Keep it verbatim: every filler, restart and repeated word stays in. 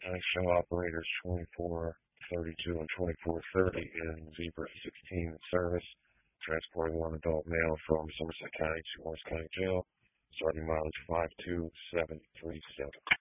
I show operators twenty-four thirty-two and twenty-four thirty in Zebra sixteen service, transporting one adult male from Somerset County to Orange County Jail, starting mileage five two seven three seven.